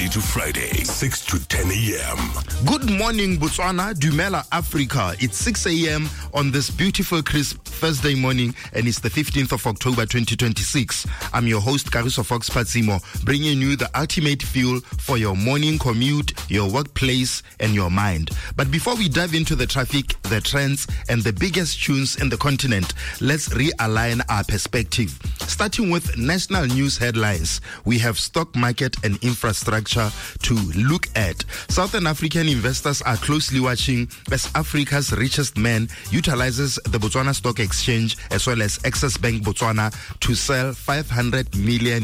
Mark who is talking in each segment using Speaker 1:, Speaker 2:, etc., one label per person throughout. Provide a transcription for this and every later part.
Speaker 1: Monday to Friday, 6 to 10 a.m.
Speaker 2: Good morning, Botswana, Dumela, Africa. It's 6 a.m. on this beautiful, crisp Thursday morning, and it's the 15th of October, 2026. I'm your host, Kariso Fox Patsimo, bringing you the ultimate fuel for your morning commute, your workplace, and your mind. But before we dive into the traffic, the trends, and the biggest tunes in the continent, let's realign our perspective. Starting with national news headlines, we have stock market and infrastructure to look at. Southern African investors are closely watching as Africa's richest man utilizes the Botswana Stock Exchange as well as Access Bank Botswana to sell $500 million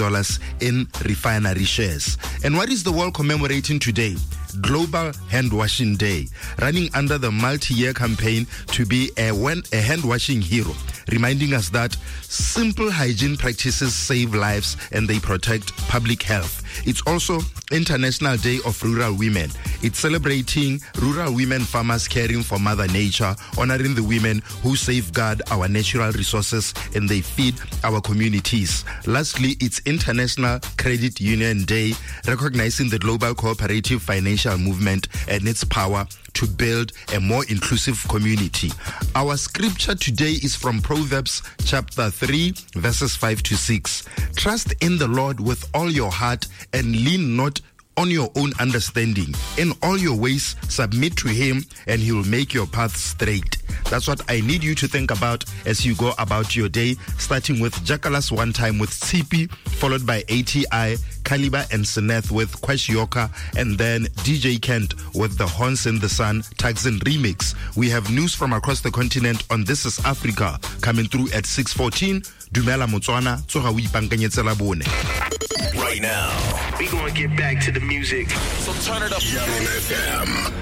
Speaker 2: in refinery shares. And what is the world commemorating today? Global Hand Washing Day, running under the multi-year campaign to be a hand washing hero, reminding us that simple hygiene practices save lives and they protect public health. It's also International Day of Rural Women. It's celebrating rural women farmers caring for Mother Nature, honoring the women who safeguard our natural resources and they feed our communities. Lastly, it's International Credit Union Day, recognizing the global cooperative financial movement and its power to build a more inclusive community. Our scripture today is from Proverbs chapter 3, verses 5 to 6. Trust in the Lord with all your heart and lean not on your own understanding. In all your ways, submit to him and he will make your path straight. That's what I need you to think about as you go about your day, starting with Jakalas One Time with CP, followed by ATI, Caliber and Seneth with Kwash Yoka, and then DJ Kent with the Horns in the Sun Taxin remix. We have news from across the continent on This is Africa coming through at 6:14. Dumela Motswana, tsoga o ipankanyetsela bone.
Speaker 1: Right now,
Speaker 3: we gonna get back to the music.
Speaker 1: so turn it up. Young FM.